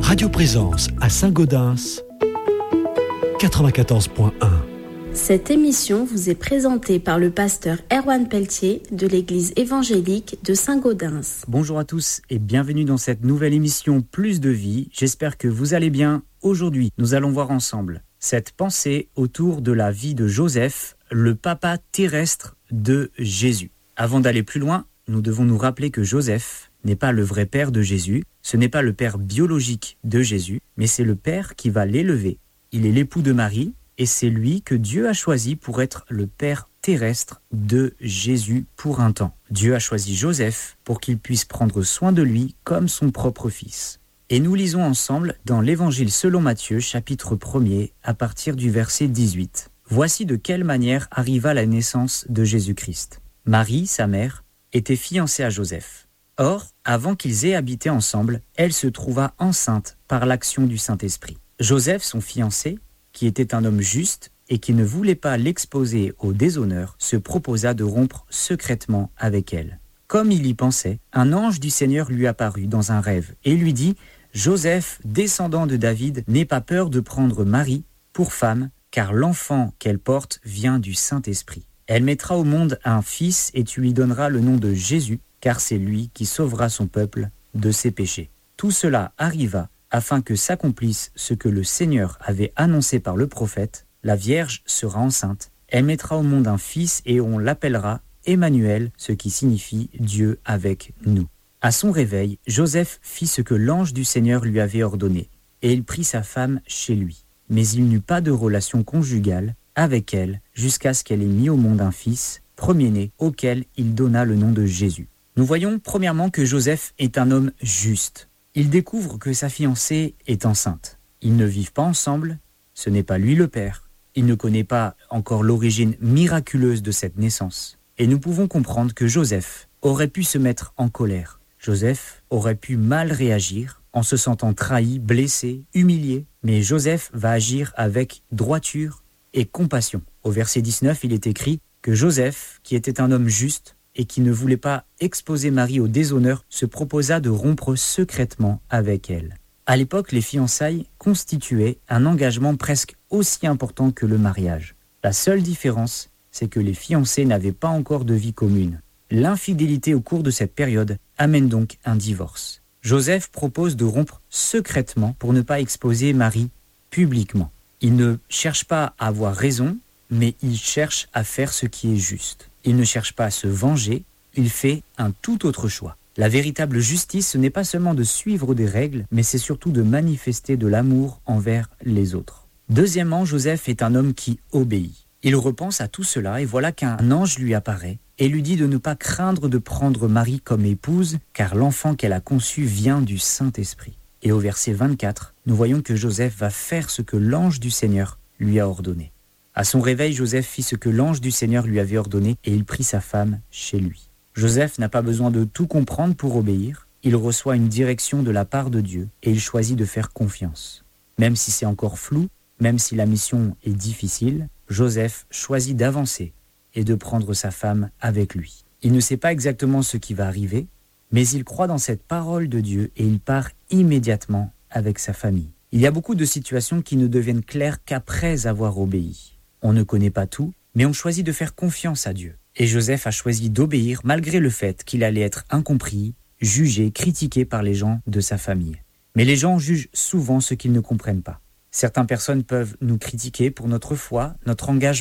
Radio Présence à Saint-Gaudens, 94.1. Cette émission vous est présentée par le pasteur Erwan Pelletier de l'église évangélique de Saint-Gaudens. Bonjour à tous et bienvenue dans cette nouvelle émission Plus de vie. J'espère que vous allez bien. Aujourd'hui, nous allons voir ensemble cette pensée autour de la vie de Joseph, le papa terrestre de Jésus. Avant d'aller plus loin, nous devons nous rappeler que Joseph n'est pas le vrai père de Jésus, ce n'est pas le père biologique de Jésus, mais c'est le père qui va l'élever. Il est l'époux de Marie et c'est lui que Dieu a choisi pour être le père terrestre de Jésus pour un temps. Dieu a choisi Joseph pour qu'il puisse prendre soin de lui comme son propre fils. Et nous lisons ensemble dans l'Évangile selon Matthieu, chapitre 1er, à partir du verset 18. Voici de quelle manière arriva la naissance de Jésus-Christ. Marie, sa mère, était fiancée à Joseph. Or, avant qu'ils aient habité ensemble, elle se trouva enceinte par l'action du Saint-Esprit. Joseph, son fiancé, qui était un homme juste et qui ne voulait pas l'exposer au déshonneur, se proposa de rompre secrètement avec elle. Comme il y pensait, un ange du Seigneur lui apparut dans un rêve et lui dit « Joseph, descendant de David, n'aie pas peur de prendre Marie pour femme, car l'enfant qu'elle porte vient du Saint-Esprit. Elle mettra au monde un fils et tu lui donneras le nom de Jésus, car c'est lui qui sauvera son peuple de ses péchés. » Tout cela arriva afin que s'accomplisse ce que le Seigneur avait annoncé par le prophète. La Vierge sera enceinte, elle mettra au monde un fils et on l'appellera Emmanuel, ce qui signifie Dieu avec nous. À son réveil, Joseph fit ce que l'ange du Seigneur lui avait ordonné, et il prit sa femme chez lui. Mais il n'eut pas de relation conjugale avec elle jusqu'à ce qu'elle ait mis au monde un fils, premier-né, auquel il donna le nom de Jésus. Nous voyons premièrement que Joseph est un homme juste. Il découvre que sa fiancée est enceinte. Ils ne vivent pas ensemble, ce n'est pas lui le père. Il ne connaît pas encore l'origine miraculeuse de cette naissance. Et nous pouvons comprendre que Joseph aurait pu se mettre en colère. Joseph aurait pu mal réagir en se sentant trahi, blessé, humilié. Mais Joseph va agir avec droiture et compassion. Au verset 19, il est écrit que Joseph, qui était un homme juste et qui ne voulait pas exposer Marie au déshonneur, se proposa de rompre secrètement avec elle. À l'époque, les fiançailles constituaient un engagement presque aussi important que le mariage. La seule différence, c'est que les fiancés n'avaient pas encore de vie commune. L'infidélité au cours de cette période amène donc un divorce. Joseph propose de rompre secrètement pour ne pas exposer Marie publiquement. Il ne cherche pas à avoir raison, mais il cherche à faire ce qui est juste. Il ne cherche pas à se venger, il fait un tout autre choix. La véritable justice, ce n'est pas seulement de suivre des règles, mais c'est surtout de manifester de l'amour envers les autres. Deuxièmement, Joseph est un homme qui obéit. Il repense à tout cela et voilà qu'un ange lui apparaît et lui dit de ne pas craindre de prendre Marie comme épouse, car l'enfant qu'elle a conçu vient du Saint-Esprit. Et au verset 24, nous voyons que Joseph va faire ce que l'ange du Seigneur lui a ordonné. À son réveil, Joseph fit ce que l'ange du Seigneur lui avait ordonné et il prit sa femme chez lui. Joseph n'a pas besoin de tout comprendre pour obéir. Il reçoit une direction de la part de Dieu et il choisit de faire confiance. Même si c'est encore flou, même si la mission est difficile, Joseph choisit d'avancer et de prendre sa femme avec lui. Il ne sait pas exactement ce qui va arriver, mais il croit dans cette parole de Dieu et il part immédiatement avec sa famille. Il y a beaucoup de situations qui ne deviennent claires qu'après avoir obéi. On ne connaît pas tout, mais on choisit de faire confiance à Dieu. Et Joseph a choisi d'obéir malgré le fait qu'il allait être incompris, jugé, critiqué par les gens de sa famille. Mais les gens jugent souvent ce qu'ils ne comprennent pas. Certaines personnes peuvent nous critiquer pour notre foi, notre engagement,